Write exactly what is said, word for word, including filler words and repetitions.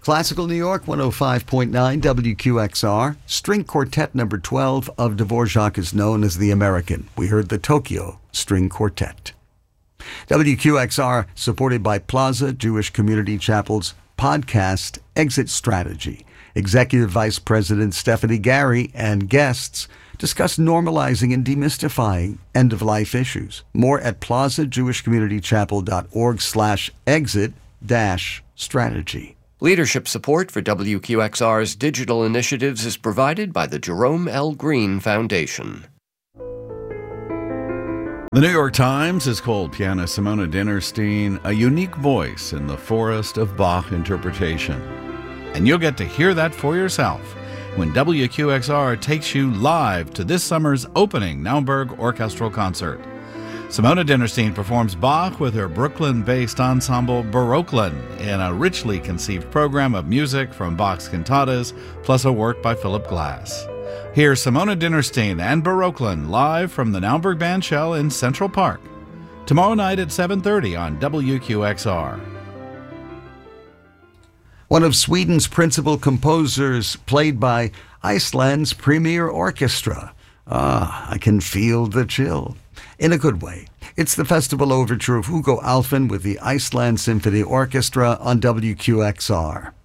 Classical New York, one oh five point nine W Q X R. String Quartet number twelve of Dvorak is known as the American. We heard the Tokyo String Quartet. W Q X R, supported by Plaza Jewish Community Chapel's podcast Exit Strategy. Executive Vice President Stephanie Gary and guests discuss normalizing and demystifying end-of-life issues. More at plaza jewish community chapel dot org slash exit dash strategy. Leadership support for W Q X R's digital initiatives is provided by the Jerome L. Green Foundation. The New York Times has called pianist Simona Dinnerstein a unique voice in the forest of Bach interpretation. And you'll get to hear that for yourself when W Q X R takes you live to this summer's opening Naumburg Orchestral Concert. Simona Dinnerstein performs Bach with her Brooklyn-based ensemble Baroquelin in a richly conceived program of music from Bach's cantatas, plus a work by Philip Glass. Hear Simona Dinnerstein and Baroquelin live from the Naumburg Bandshell in Central Park tomorrow night at seven thirty on W Q X R. One of Sweden's principal composers, played by Iceland's premier orchestra. Ah, I can feel the chill. In a good way. It's the festival overture of Hugo Alfvén with the Iceland Symphony Orchestra on W Q X R.